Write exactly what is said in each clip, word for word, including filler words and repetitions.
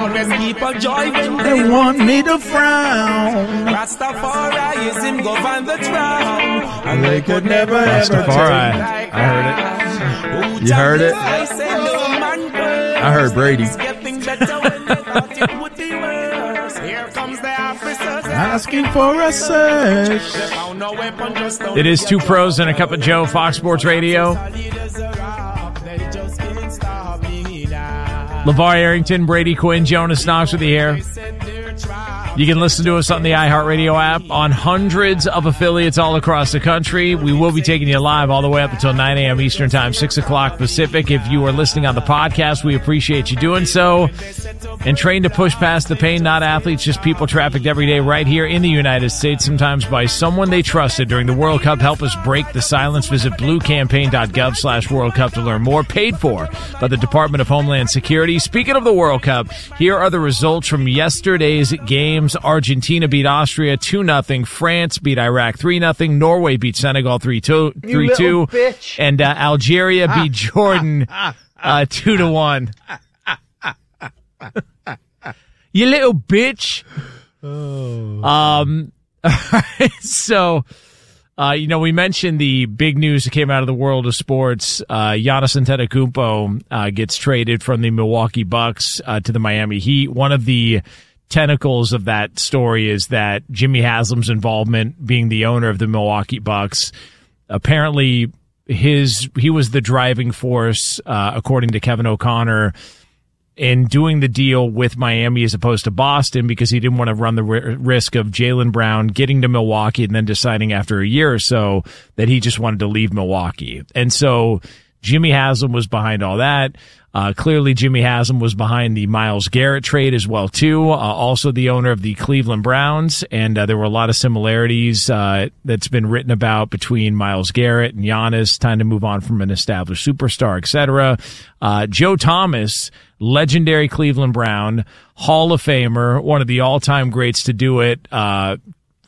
Now them people joy when They want me to frown. Rastafarianism govern the throne, And they could never ever Rastafari. take. I heard it. You heard it? I say no man burns. I heard Brady. It's getting better when they thought it would be worse. Here comes the officers Asking for a search. They found no weapon, just don't It is Two Pros and a Cup of Joe, Fox Sports Radio. LeVar Arrington, Brady Quinn, Jonas Knox with you here. You can listen to us on the iHeartRadio app on hundreds of affiliates all across the country. We will be taking you live all the way up until nine a.m. Eastern Time, six o'clock Pacific. If you are listening on the podcast, we appreciate you doing so. And trained to push past the pain, not athletes, just people trafficked every day right here in the United States, sometimes by someone they trusted during the World Cup. Help us break the silence. Visit bluecampaign.gov slash World Cup to learn more. Paid for by the Department of Homeland Security. Speaking of the World Cup, here are the results from yesterday's games. Argentina beat Austria two nothing. France beat Iraq three nothing. Norway beat Senegal three two. And uh, Algeria beat Jordan uh, two to one. You little bitch. Oh. Um. So, uh, you know, we mentioned the big news that came out of the world of sports. Uh, Giannis Antetokounmpo uh, gets traded from the Milwaukee Bucks uh, to the Miami Heat. One of the tentacles of that story is that Jimmy Haslam's involvement, being the owner of the Milwaukee Bucks, apparently his he was the driving force, uh, according to Kevin O'Connor, in doing the deal with Miami as opposed to Boston, because he didn't want to run the r- risk of Jaylen Brown getting to Milwaukee and then deciding after a year or so that he just wanted to leave Milwaukee. And so Jimmy Haslam was behind all that. Uh, clearly, Jimmy Haslam was behind the Myles Garrett trade as well, too. Uh, also the owner of the Cleveland Browns. And uh, there were a lot of similarities uh, that's been written about between Myles Garrett and Giannis, time to move on from an established superstar, et cetera. Uh, Joe Thomas, legendary Cleveland Brown, Hall of Famer, one of the all-time greats to do it, uh,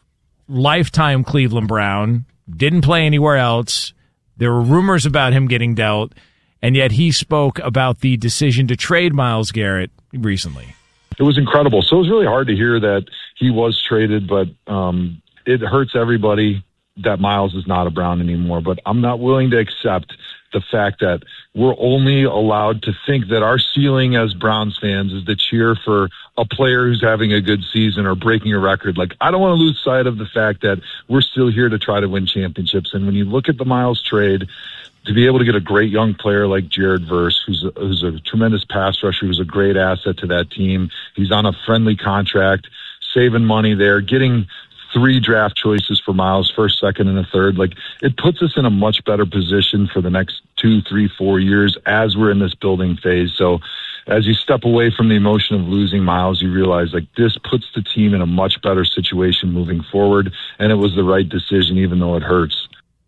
lifetime Cleveland Brown, didn't play anywhere else. There were rumors about him getting dealt, and yet he spoke about the decision to trade Myles Garrett recently. It was incredible. So it was really hard to hear that he was traded, but um, it hurts everybody that Myles is not a Brown anymore. But I'm not willing to accept the fact that we're only allowed to think that our ceiling as Browns fans is to cheer for a player who's having a good season or breaking a record. Like, I don't want to lose sight of the fact that we're still here to try to win championships. And when you look at the Myles trade, to be able to get a great young player like Jared Verse, who's a, who's a tremendous pass rusher, who's a great asset to that team. He's on a friendly contract, saving money there, getting three draft choices for Myles, first, second, and a third. Like, it puts us in a much better position for the next two, three, four years as we're in this building phase. So as you step away from the emotion of losing Myles, you realize, like, this puts the team in a much better situation moving forward, and it was the right decision, even though it hurts.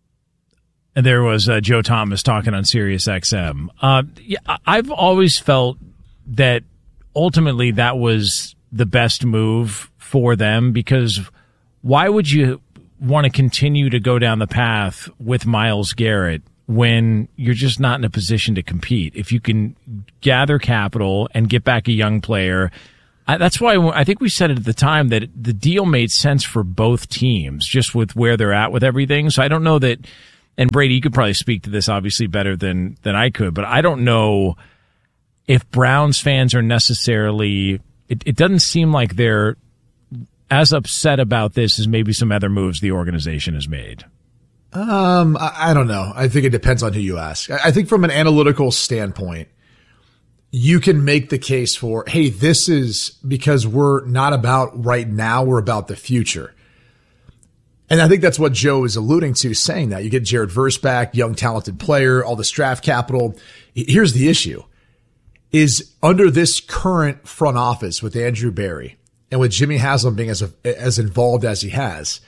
And there was uh, Joe Thomas talking on Sirius X M. Uh, yeah, I've always felt that ultimately that was the best move for them, because why would you want to continue to go down the path with Myles Garrett when you're just not in a position to compete? If you can gather capital and get back a young player, I, that's why I think we said it at the time that the deal made sense for both teams, just with where they're at with everything. So I don't know that, and Brady, you could probably speak to this obviously better than, than I could, but I don't know if Browns fans are necessarily, it, it doesn't seem like they're as upset about this as maybe some other moves the organization has made. Um, I, I don't know. I think it depends on who you ask. I, I think from an analytical standpoint, you can make the case for, hey, this is because we're not about right now, we're about the future. And I think that's what Joe is alluding to, saying that. You get Jared Verse back, young, talented player, all this draft capital. Here's the issue, is under this current front office with Andrew Berry and with Jimmy Haslam being as, as involved as he has,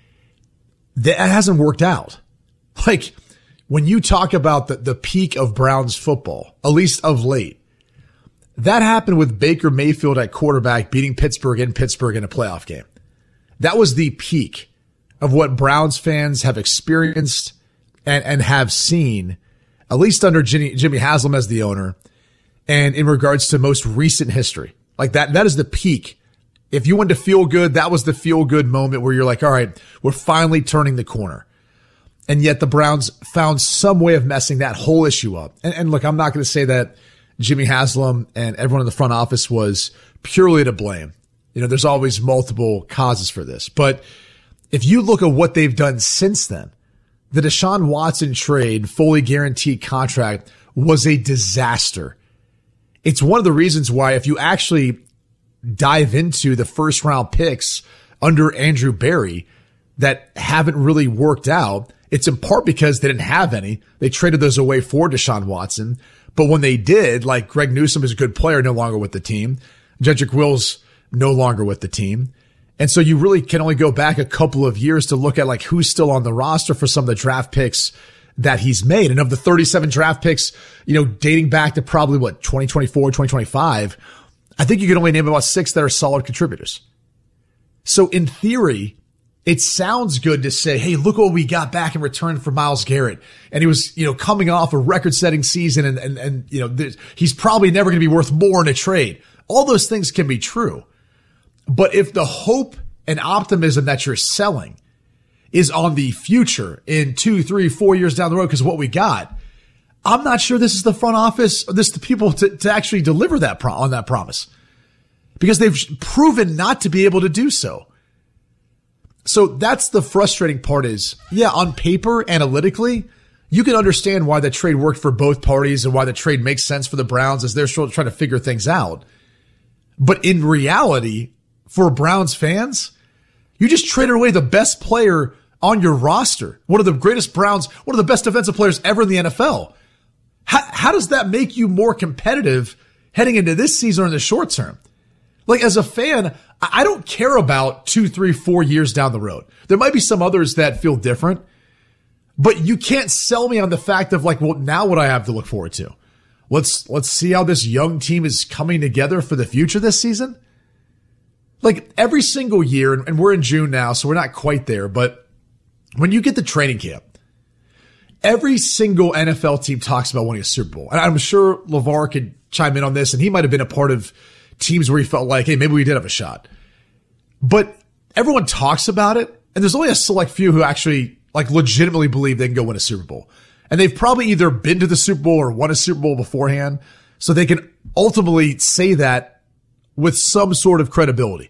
that hasn't worked out. Like, when you talk about the, the peak of Browns football, at least of late, that happened with Baker Mayfield at quarterback beating Pittsburgh in Pittsburgh in a playoff game. That was the peak of what Browns fans have experienced and, and have seen, at least under Jimmy, Jimmy Haslam as the owner, and in regards to most recent history. Like that, that is the peak. If you want to feel good, that was the feel good moment where you're like, all right, we're finally turning the corner. And yet the Browns found some way of messing that whole issue up. And, and look, I'm not going to say that Jimmy Haslam and everyone in the front office was purely to blame. You know, there's always multiple causes for this. But if you look at what they've done since then, the Deshaun Watson trade, fully guaranteed contract, was a disaster. It's one of the reasons why if you actually dive into the first round picks under Andrew Berry that haven't really worked out, it's in part because they didn't have any. They traded those away for Deshaun Watson. But when they did, like Greg Newsome is a good player, no longer with the team. Jedrick Wills no longer with the team. And so you really can only go back a couple of years to look at like who's still on the roster for some of the draft picks that he's made. And of the thirty-seven draft picks, you know, dating back to probably what, twenty twenty-four, twenty twenty-five, I think you can only name about six that are solid contributors. So in theory, it sounds good to say, hey, look what we got back in return for Myles Garrett. And he was, you know, coming off a record setting season and, and, and, you know, he's probably never going to be worth more in a trade. All those things can be true. But if the hope and optimism that you're selling is on the future in two, three, four years down the road, because what we got, I'm not sure this is the front office or this is the people to, to actually deliver that pro- on that promise, because they've proven not to be able to do so. So that's the frustrating part is, yeah, on paper, analytically, you can understand why the trade worked for both parties and why the trade makes sense for the Browns as they're still trying to figure things out. But in reality, for Browns fans, you just traded away the best player on your roster, one of the greatest Browns, one of the best defensive players ever in the N F L. How, how does that make you more competitive heading into this season or in the short term? Like, as a fan, I don't care about two, three, four years down the road. There might be some others that feel different, but you can't sell me on the fact of like, well, now what I have to look forward to. Let's, let's see how this young team is coming together for the future this season. Like every single year, and we're in June now, so we're not quite there, but when you get the training camp, every single N F L team talks about winning a Super Bowl. And I'm sure LeVar could chime in on this, and he might have been a part of teams where he felt like, hey, maybe we did have a shot. But everyone talks about it, and there's only a select few who actually like legitimately believe they can go win a Super Bowl. And they've probably either been to the Super Bowl or won a Super Bowl beforehand, so they can ultimately say that with some sort of credibility.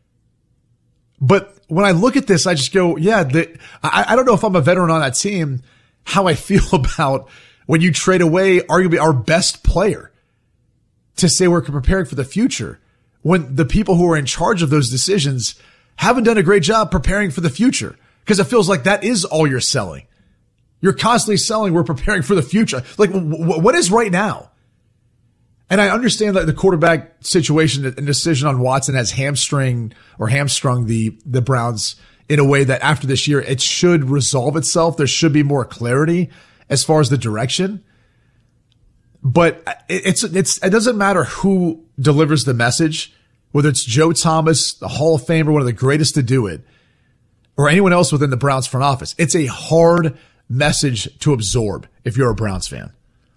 But when I look at this, I just go, yeah, the, I, I don't know if I'm a veteran on that team, how I feel about when you trade away arguably our best player to say we're preparing for the future, when the people who are in charge of those decisions haven't done a great job preparing for the future, because it feels like that is all you're selling. You're constantly selling, we're preparing for the future. Like, w- what is right now? And I understand that the quarterback situation and decision on Watson has hamstring or hamstrung the, the Browns in a way that after this year, it should resolve itself. There should be more clarity as far as the direction. But it's, it's, it doesn't matter who delivers the message, whether it's Joe Thomas, the Hall of Famer, one of the greatest to do it, or anyone else within the Browns front office. It's a hard message to absorb if you're a Browns fan.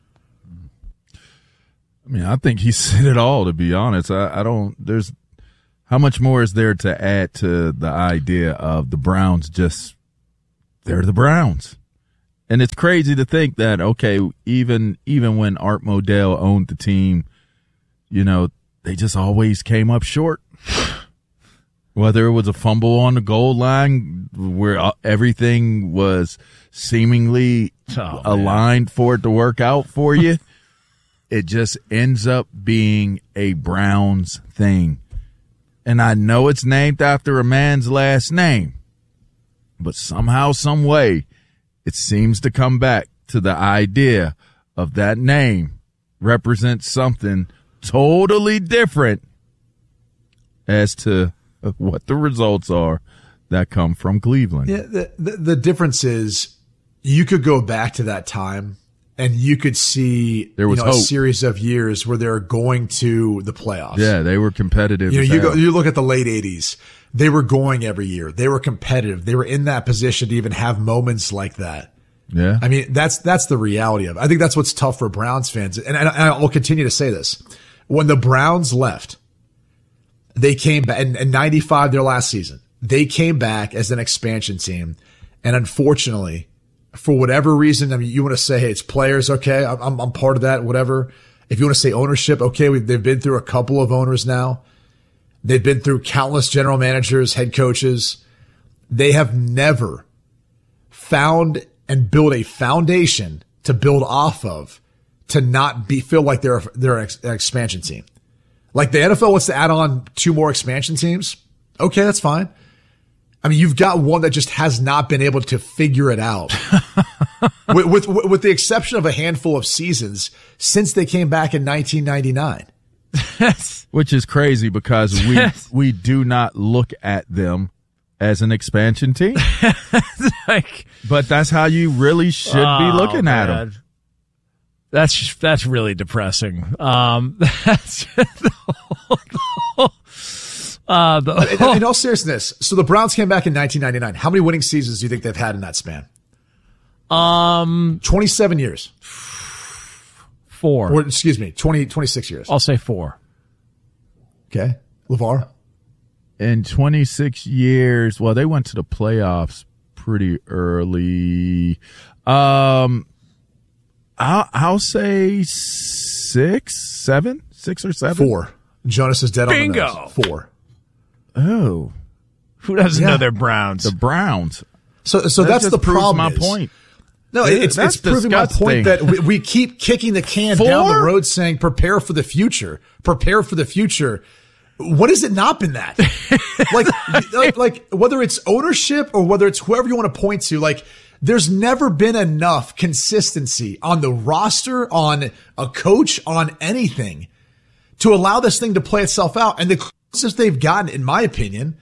I mean, I think he said it all, to be honest. I, I don't, there's, how much more is there to add to the idea of the Browns just, they're the Browns. And it's crazy to think that, okay, even, even when Art Modell owned the team, you know, they just always came up short. Whether it was a fumble on the goal line where everything was seemingly oh, aligned for it to work out for you. It just ends up being a Browns thing. And I know it's named after a man's last name, but somehow, some way, it seems to come back to the idea of that name represents something totally different as to what the results are that come from Cleveland. Yeah, the, the, the difference is you could go back to that time and you could see there was you know, a hope. series of years where they're going to the playoffs. Yeah, they were competitive. You know, as you hell. go, you look at the late eighties. They were going every year. They were competitive. They were in that position to even have moments like that. Yeah. I mean, that's that's the reality of it. I think that's what's tough for Browns fans. And, and I will continue to say this. When the Browns left, They came back in, in ninety-five, their last season. They came back as an expansion team. And unfortunately, for whatever reason, I mean, you want to say, hey, it's players. Okay. I'm, I'm part of that, whatever. If you want to say ownership, okay. We, they've been through a couple of owners now. They've been through countless general managers, head coaches. They have never found and built a foundation to build off of to not be, feel like they're, they're an, ex, an expansion team. Like the N F L wants to add on two more expansion teams. Okay. That's fine. I mean, you've got one that just has not been able to figure it out with, with, with the exception of a handful of seasons since they came back in nineteen ninety-nine. Which is crazy because we, we do not look at them as an expansion team. Like, but that's how you really should oh, be looking man. at them. That's just, that's really depressing. Um, that's the whole, the whole, uh, the in, whole, in all seriousness, so the Browns came back in nineteen ninety-nine. How many winning seasons do you think they've had in that span? Um, twenty-seven years. Four. Or excuse me, twenty, twenty-six years. I'll say four. Okay, LeVar. In twenty-six years, well, they went to the playoffs pretty early. Um, I'll, I'll say six, seven, six or seven. Four. Jonas is dead Bingo. on the nose. Four. Oh, Who doesn't Yeah. know they're Browns? the Browns. So, so That that's just the proves problem. my is- point. No, Yeah, it's, that's it's proving my disgusting. point that we, we keep kicking the can Four? down the road saying, prepare for the future, prepare for the future. What has it not been that? like, like, like whether it's ownership or whether it's whoever you want to point to, like there's never been enough consistency on the roster, on a coach, on anything to allow this thing to play itself out. And the closest they've gotten, in my opinion,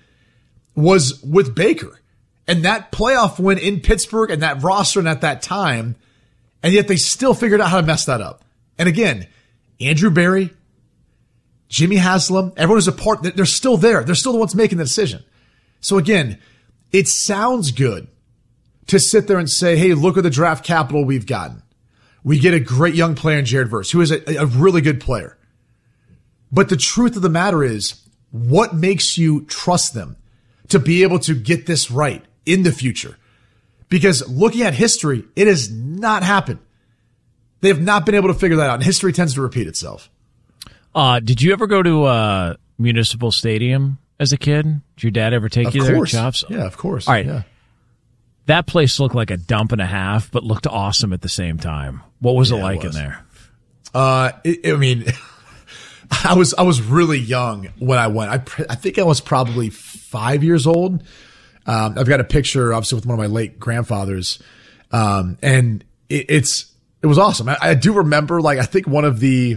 was with Baker. And that playoff win in Pittsburgh and that roster and at that time, and yet they still figured out how to mess that up. And again, Andrew Berry, Jimmy Haslam, everyone is a part. They're still there. They're still the ones making the decision. So again, it sounds good to sit there and say, hey, look at the draft capital we've gotten. We get a great young player in Jared Verse, who is a, a really good player. But the truth of the matter is, what makes you trust them to be able to get this right in the future? Because looking at history, it has not happened. They have not been able to figure that out. And history tends to repeat itself. Uh, did you ever go to uh, Municipal Stadium as a kid? Did your dad ever take Of you course. there, Chops? Yeah, of course. All right. Yeah. That place looked like a dump and a half, but looked awesome at the same time. What was it Yeah, it like was. in there? Uh, it, I mean, I was, I was really young when I went. I, pr- I think I was probably five years old. Um, I've got a picture, obviously, with one of my late grandfathers. Um, and it, it's, it was awesome. I, I do remember, like, I think one of the,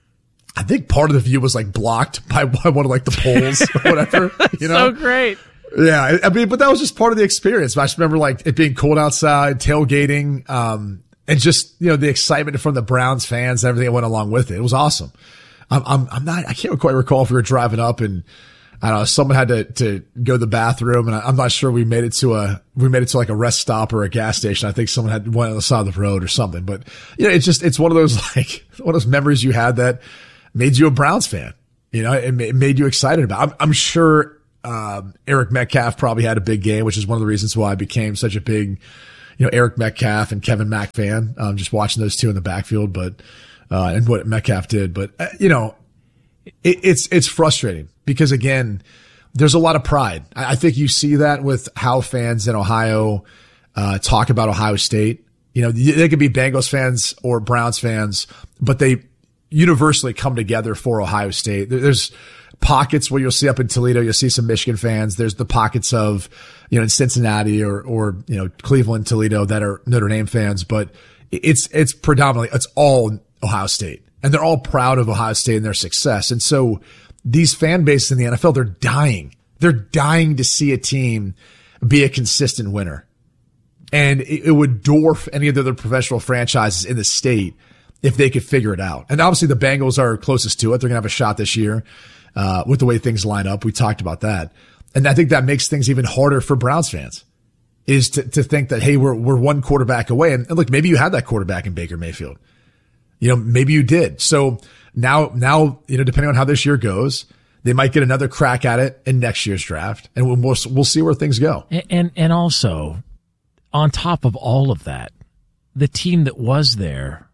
I think part of the view was like blocked by, by one of like the poles or whatever, you know? So great. Yeah, I mean, but that was just part of the experience. I just remember like it being cold outside, tailgating, um, and just, you know, the excitement from the Browns fans and everything that went along with it. It was awesome. I'm, I'm, I'm not, I can't quite recall if we were driving up and I don't know, someone had to, to go to the bathroom and I, I'm not sure we made it to a, we made it to like a rest stop or a gas station. I think someone had went on the side of the road or something, but you know, it's just, it's one of those like, one of those memories you had that made you a Browns fan. You know, it, it made you excited about it. I'm, I'm sure, Um, Eric Metcalf probably had a big game, which is one of the reasons why I became such a big, you know, Eric Metcalf and Kevin Mack fan. Um, just watching those two in the backfield, but, uh, and what Metcalf did. But, uh, you know, it, it's, it's frustrating because again, there's a lot of pride. I, I think you see that with how fans in Ohio, uh, talk about Ohio State. You know, they could be Bengals fans or Browns fans, but they universally come together for Ohio State. There, there's, pockets where you'll see up in Toledo, you'll see some Michigan fans. There's the pockets of, you know, in Cincinnati or, or, you know, Cleveland, Toledo that are Notre Dame fans, but it's, it's predominantly, it's all Ohio State and they're all proud of Ohio State and their success. And so these fan bases in the N F L, they're dying. They're dying to see a team be a consistent winner. And it, it would dwarf any of the other professional franchises in the state if they could figure it out. And obviously the Bengals are closest to it. They're going to have a shot this year. Uh, with the way things line up. We talked about that. And I think that makes things even harder for Browns fans is to, to think that, hey, we're, we're one quarterback away. And, and look, maybe you had that quarterback in Baker Mayfield. You know, maybe you did. So now, now, you know, depending on how this year goes, They might get another crack at it in next year's draft, and we'll we'll, we'll see where things go. And, and and also, on top of all of that, the team that was there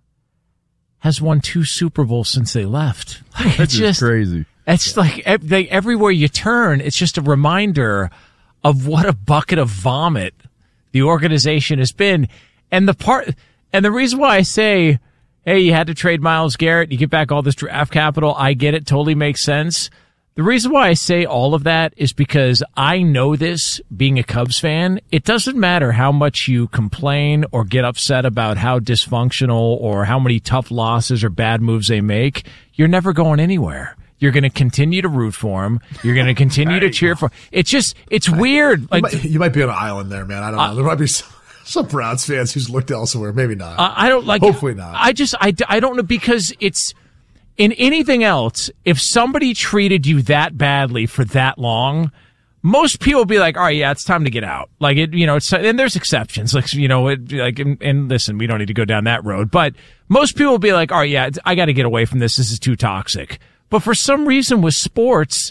has won two Super Bowls since they left. Like, That's it's just crazy. It's yeah. like, ev- like everywhere you turn, it's just a reminder of what a bucket of vomit the organization has been. And the part, and the reason why I say, hey, you had to trade Myles Garrett, you get back all this draft capital, I get it, totally makes sense. The reason why I say all of that is because I know this, being a Cubs fan. It doesn't matter how much you complain or get upset about how dysfunctional or how many tough losses or bad moves they make. You're never going anywhere. You're going to continue to root for them. You're going to continue to cheer for. It's just, it's weird. Like, you might, you might be on an island there, man. I don't know. Uh, there might be some, some Browns fans who's looked elsewhere. Maybe not. Uh, I don't like. Hopefully not. I just, I, I don't know, because it's, in anything else, if somebody treated you that badly for that long, most people would be like, all right, yeah, it's time to get out. Like, it, you know, it's, and there's exceptions. Like, you know, it, like, and, and listen, we don't need to go down that road, but most people will be like, all right, yeah, it's, I got to get away from this. This is too toxic. But for some reason with sports,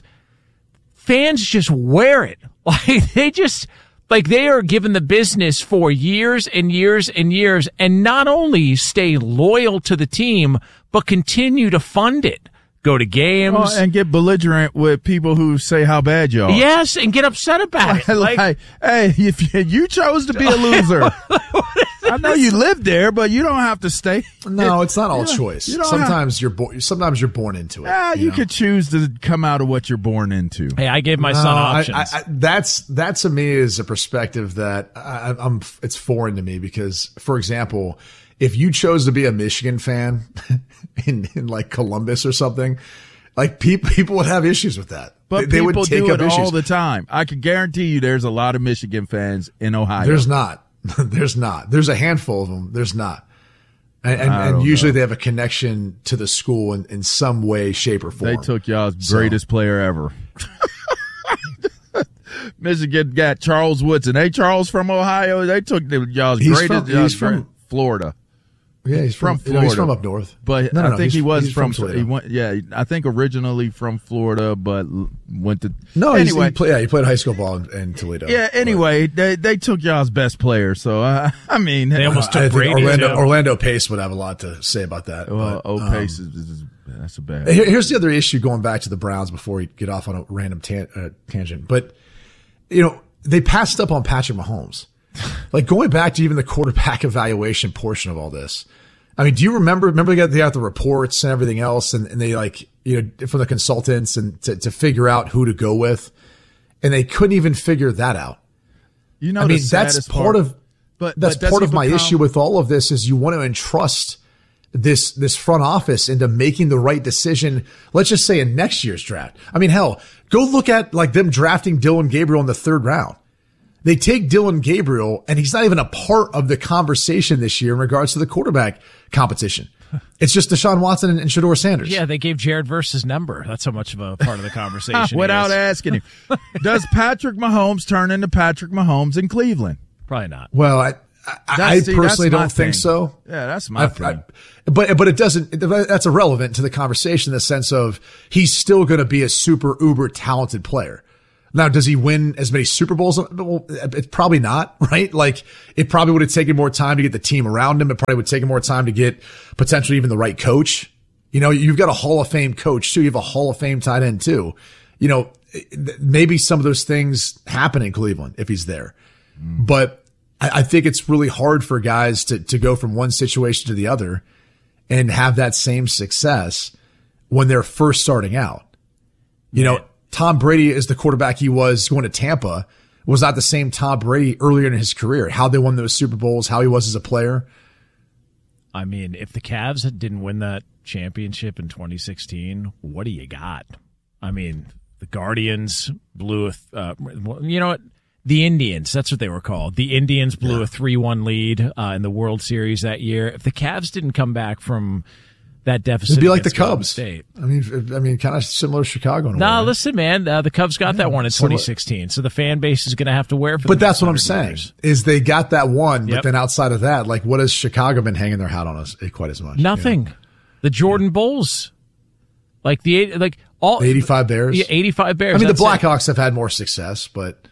fans just wear it. Like, they just, like, they are given the business for years and years and years, and not only stay loyal to the team, but continue to fund it. Go to games. Oh, and get belligerent with people who say how bad you are. Yes, and get upset about it. Like, Like, hey, if you, you chose to be a loser, I know you live there, but you don't have to stay. No, it's not all You don't- choice. you don't Sometimes have, you're born. Sometimes you're born into it. Ah, you know? could choose to come out of what you're born into. hey, I gave my son No, I- options. I, I, that's that to me is a perspective that I, I'm. It's foreign to me because, for example, if you chose to be a Michigan fan in, in like Columbus or something, like people people would have issues with that. But they, they people would take do up it issues. all the time. I can guarantee you there's a lot of Michigan fans in Ohio. There's not. There's not. There's a handful of them. There's not. And, and, I and don't usually know. they have a connection to the school in, in some way, shape, or form. They took y'all's So- greatest player ever. Michigan got Charles Woodson. Hey, Charles from Ohio. They took the, y'all's He's greatest. from- y'all's he's from- great- Florida. Yeah, he's from from, you know, he's Florida. from up north. But No, no, I no, think he's- he was he's from, from Toledo. he went, yeah, I think originally from Florida, but l- went to, No, he's, anyway. he play, yeah, he played high school ball in, in Toledo. yeah, anyway, they, they took y'all's best player. So, uh, I mean, They almost I took think Brady, Orlando, too. Orlando Pace would have a lot to say about that. well, but, O'Pace um, is, is, that's a bad. Here- Here's the other issue going back to the Browns before we get off on a random tan- uh, tangent. But, you know, they passed up on Patrick Mahomes. Like going back to even the quarterback evaluation portion of all this. I mean, do you remember, remember they got, they got the reports and everything else and, and they like, you know, from the consultants and to, to figure out who to go with. And they couldn't even figure that out. You know, I the mean, that's saddest part of, but that's but does part he of my become- issue with all of this is you want to entrust this this front office into making the right decision. Let's just say in next year's draft. I mean, hell, go look at like them drafting Dylan Gabriel in the third round. They take Dylan Gabriel, and he's not even a part of the conversation this year in regards to the quarterback competition. It's just Deshaun Watson and, and Shedeur Sanders. yeah, they gave Jared Verse's number. That's how much of a part of the conversation he Without is. asking him, does Patrick Mahomes turn into Patrick Mahomes in Cleveland? Probably not. Well, I, I, I That's- see, personally that's my don't think thing. so. Yeah, that's my I- thing. I- but but it doesn't. That's irrelevant to the conversation in the sense of he's still going to be a super uber talented player. Now, does he win as many Super Bowls? Well, it's probably not, right? Like it probably would have taken more time to get the team around him. It probably would take more time to get potentially even the right coach. You know, you've got a Hall of Fame coach too. You have a Hall of Fame tight end too. You know, maybe some of those things happen in Cleveland if he's there, mm. but I, I think it's really hard for guys to to go from one situation to the other and have that same success when they're first starting out. You know, Tom Brady is the quarterback he was going to Tampa was not the same Tom Brady earlier in his career. How they won those Super Bowls, how he was as a player. I mean, if the Cavs didn't win that championship in twenty sixteen, what do you got? I mean, the Guardians blew a, uh, you know what? The Indians, that's what they were called. The Indians blew Yeah. a three one lead uh, in the World Series that year. If the Cavs didn't come back from that deficit, It'd be like the against Golden Cubs. State. I mean, I mean, kind of similar to Chicago. In a No, way, right? listen, man, uh, the Cubs got that one in similar- twenty sixteen, so the fan base is going to have to wear for. But the that's next what I'm hundred saying years. is they got that one, Yep. but then outside of that, like what has Chicago been hanging their hat on us quite as much? Nothing. You know? The Jordan Bulls, like the like All eighty-five Bears. Yeah, eighty-five Bears. I mean, the That's it. Blackhawks have had more success, but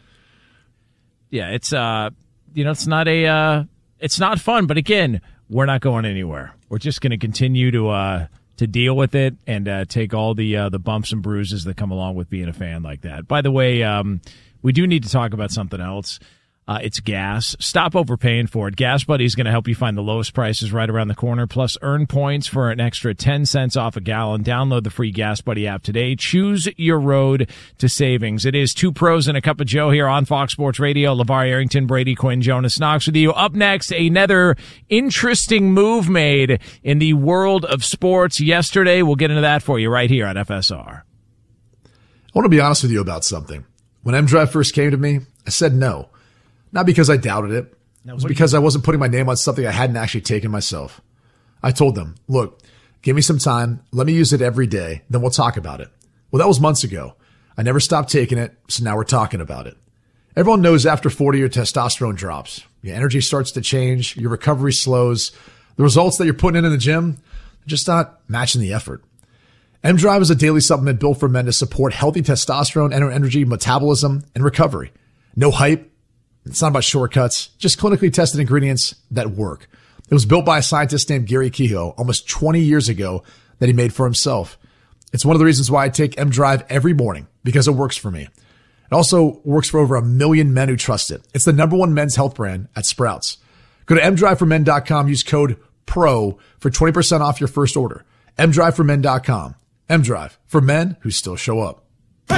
Yeah, it's uh, you know, it's not a, uh, it's not fun. But again, we're not going anywhere. We're just going to continue to uh, to deal with it and uh, take all the uh, the bumps and bruises that come along with being a fan like that. By the way, um, we do need to talk about something else. Uh, it's gas. Stop overpaying for it. Gas Buddy is going to help you find the lowest prices right around the corner. Plus, earn points for an extra ten cents off a gallon. Download the free Gas Buddy app today. Choose your road to savings. It is Two Pros and a Cup of Joe here on Fox Sports Radio. LeVar Arrington, Brady Quinn, Jonas Knox with you. Up next, another interesting move made in the world of sports yesterday. We'll get into that for you right here on F S R. I want to be honest with you about something. When M-Drive first came to me, I said no. Not because I doubted it. It was because I wasn't putting my name on something I hadn't actually taken myself. I told them, look, give me some time. Let me use it every day. Then we'll talk about it. Well, that was months ago. I never stopped taking it. So now we're talking about it. Everyone knows after forty, your testosterone drops. Your energy starts to change. Your recovery slows. The results that you're putting in in the gym are just not matching the effort. M-Drive is a daily supplement built for men to support healthy testosterone, energy, metabolism, and recovery. No hype. It's not about shortcuts, just clinically tested ingredients that work. It was built by a scientist named Gary Kehoe almost twenty years ago that he made for himself. It's one of the reasons why I take M-Drive every morning, because it works for me. It also works for over a million men who trust it. It's the number one men's health brand at Sprouts. Go to m drive for men dot com, use code PRO for twenty percent off your first order. m drive for men dot com. M-Drive, for men who still show up. Into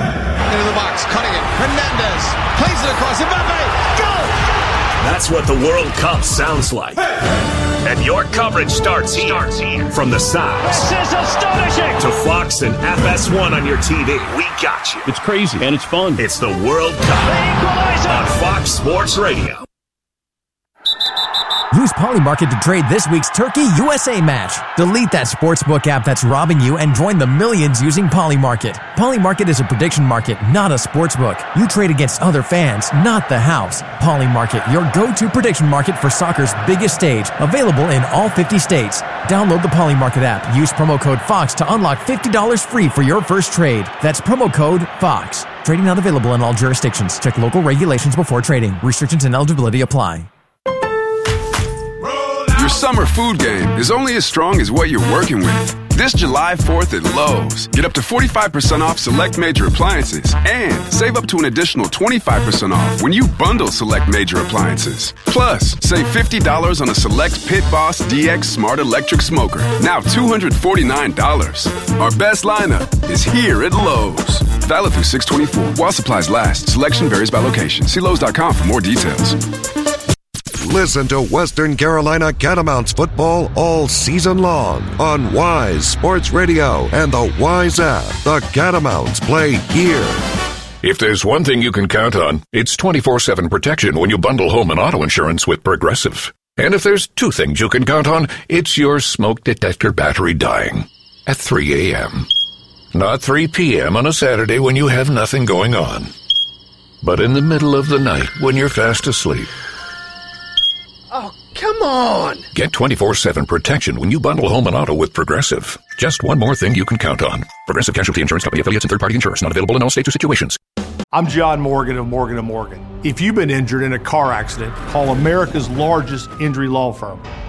the box, cutting it. Hernandez plays it across. Mbappe, go! That's what the World Cup sounds like. And your coverage starts here. Starts here. From the sides. This is astonishing! To Fox and F S one on your T V. We got you. It's crazy and it's fun. It's the World Cup on Fox Sports Radio. Use Polymarket to trade this week's Turkey-U S A match. Delete that sportsbook app that's robbing you and join the millions using Polymarket. Polymarket is a prediction market, not a sportsbook. You trade against other fans, not the house. Polymarket, your go-to prediction market for soccer's biggest stage. Available in all fifty states. Download the Polymarket app. Use promo code FOX to unlock fifty dollars free for your first trade. That's promo code FOX. Trading not available in all jurisdictions. Check local regulations before trading. Restrictions and eligibility apply. Your summer food game is only as strong as what you're working with. This July fourth at Lowe's, get up to forty-five percent off select major appliances and save up to an additional twenty-five percent off when you bundle select major appliances. Plus, save fifty dollars on a select Pit Boss D X Smart Electric Smoker, now two hundred forty-nine dollars. Our best lineup is here at Lowe's. Valid through six twenty-four. While supplies last, selection varies by location. See Lowe's dot com for more details. Listen to Western Carolina Catamounts football all season long on Wise Sports Radio and the Wise app. The Catamounts play here. If there's one thing you can count on, it's twenty-four seven protection when you bundle home and auto insurance with Progressive. And if there's two things you can count on, it's your smoke detector battery dying at three a.m. Not three p.m. on a Saturday when you have nothing going on, but in the middle of the night when you're fast asleep. Oh, come on! Get twenty-four seven protection when you bundle home and auto with Progressive. Just one more thing you can count on. Progressive Casualty Insurance Company, affiliates, and third-party insurance. Not available in all states or situations. I'm John Morgan of Morgan and Morgan. If you've been injured in a car accident, call America's largest injury law firm.